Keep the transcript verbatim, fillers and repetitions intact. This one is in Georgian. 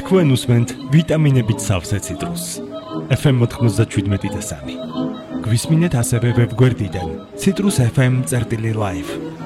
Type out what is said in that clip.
თქვენ უსმენთ ვიტამინებით სავსე ციტრუსს. ეფ ემ ninety-seven და three. გვისმინეთ ასევე ვებგვერდიდან citrus f m წერტილი live.